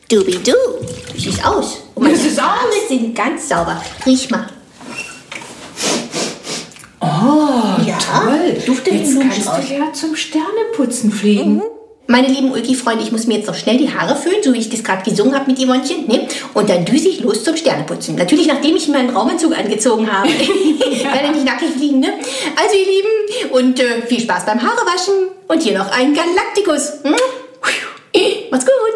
Dubidu. Wie sieht's aus? Und meine Haare sind ganz sauber. Riech mal. Oh, Ja, toll. duftet wie Jetzt Blumenstrauß. kannst du ja zum Sterneputzen fliegen. Meine lieben Ulki-Freunde, ich muss mir jetzt noch schnell die Haare föhnen, so wie ich das gerade gesungen habe mit Yvonnchen. Ne? Und dann düse ich los zum Sterneputzen. Natürlich, nachdem ich meinen Raumanzug angezogen habe. Werde nicht nackig fliegen, ne? Also, ihr Lieben, und viel Spaß beim Haarewaschen. Und hier noch ein Galaktikus. Macht's gut.